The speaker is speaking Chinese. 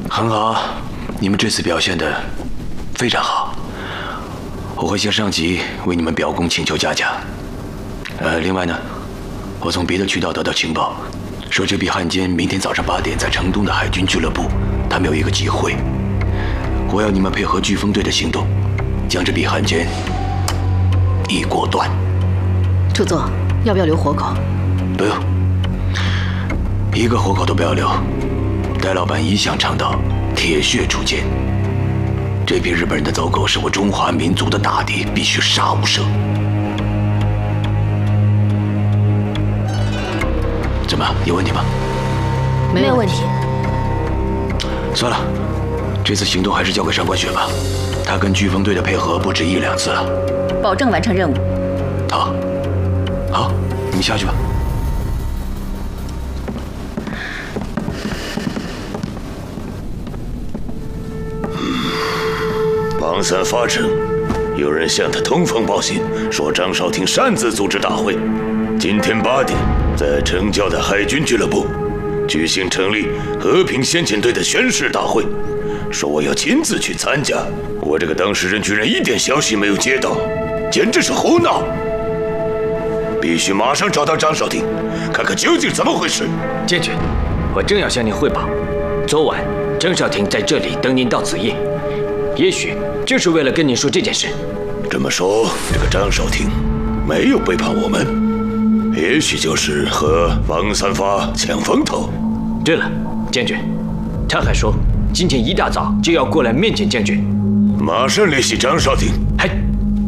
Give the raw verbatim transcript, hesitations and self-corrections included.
很好，你们这次表现的非常好，我会向上级为你们表功请求嘉奖。呃，另外呢，我从别的渠道得到情报，说这批汉奸明天早上八点在城东的海军俱乐部，他们有一个集会。我要你们配合飓风队的行动，将这批汉奸一锅端。 主座，要不要留活口？ 不用，一个活口都不要留。戴老板一向倡导铁血锄奸，这批日本人的走狗是我中华民族的大敌，必须杀无赦。怎么，有问题吗？ 没有问题。 算了，这次行动还是交给上官雪吧，他跟飓风队的配合不止一两次了。 保证完成任务。 好，好，你们下去吧。 王三发城，有人向他通风报信，说张少廷擅自组织大会，今天八点在城郊的海军俱乐部举行成立和平先遣队的宣誓大会，说我要亲自去参加。我这个当事人居然一点消息没有接到，简直是胡闹！必须马上找到张少廷，看看究竟怎么回事。 监军，我正要向您汇报，昨晚张少廷在这里等您到此夜，也许就是为了跟您说这件事。 这么说，这个张少廷没有背叛我们，也许就是和王三发抢风头。 对了，监军，他还说今天一大早就要过来面见将军。 马上联系张少廷。 嗨。